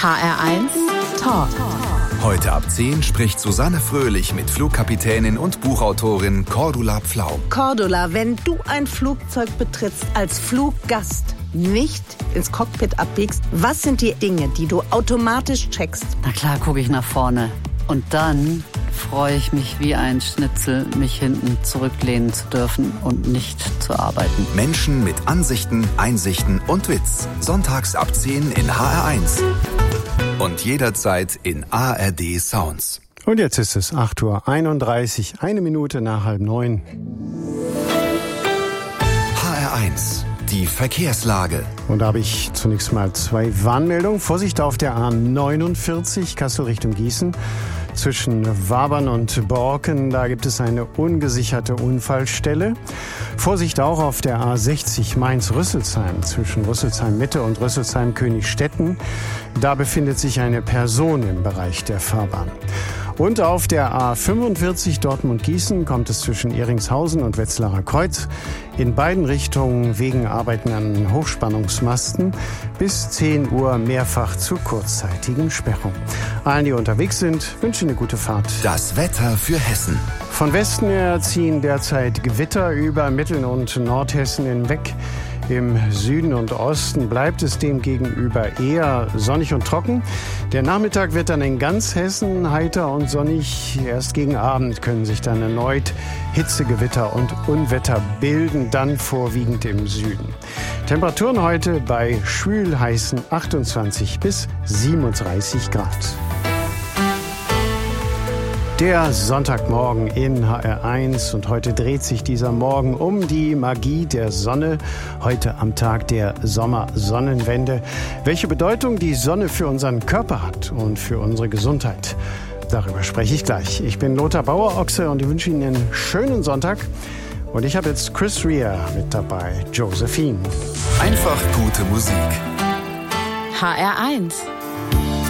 HR1 Talk. Heute ab 10 spricht Susanne Fröhlich mit Flugkapitänin und Buchautorin Cordula Pflaum. Cordula, wenn du ein Flugzeug betrittst als Fluggast, nicht ins Cockpit abbiegst, was sind die Dinge, die du automatisch checkst? Na klar, gucke ich nach vorne. Und dann freue ich mich wie ein Schnitzel, mich hinten zurücklehnen zu dürfen und nicht zu arbeiten. Menschen mit Ansichten, Einsichten und Witz. Sonntags ab 10 in HR1. Und jederzeit in ARD Sounds. Und jetzt ist es 8:31 Uhr, 1 Minute nach 8:30. HR1, die Verkehrslage. Und da habe ich zunächst mal 2 Warnmeldungen. Vorsicht auf der A49, Kassel Richtung Gießen. Zwischen Wabern und Borken, da gibt es eine ungesicherte Unfallstelle. Vorsicht auch auf der A60 Mainz-Rüsselsheim zwischen Rüsselsheim-Mitte und Rüsselsheim-Königstetten. Da befindet sich eine Person im Bereich der Fahrbahn. Und auf der A45 Dortmund-Gießen kommt es zwischen Ehringshausen und Wetzlarer Kreuz in beiden Richtungen wegen Arbeiten an Hochspannungsmasten bis 10 Uhr mehrfach zu kurzzeitigen Sperrungen. Allen, die unterwegs sind, wünsche eine gute Fahrt. Das Wetter für Hessen. Von Westen her ziehen derzeit Gewitter über Mittel- und Nordhessen hinweg. Im Süden und Osten bleibt es demgegenüber eher sonnig und trocken. Der Nachmittag wird dann in ganz Hessen heiter und sonnig. Erst gegen Abend können sich dann erneut Hitzegewitter und Unwetter bilden, dann vorwiegend im Süden. Temperaturen heute bei schwül heißen 28 bis 37 Grad. Der Sonntagmorgen in HR1 und heute dreht sich dieser Morgen um die Magie der Sonne. Heute am Tag der Sommersonnenwende. Welche Bedeutung die Sonne für unseren Körper hat und für unsere Gesundheit. Darüber spreche ich gleich. Ich bin Lothar Bauer-Ochse und ich wünsche Ihnen einen schönen Sonntag. Und ich habe jetzt Chris Rea mit dabei, Josephine. Einfach gute Musik. HR1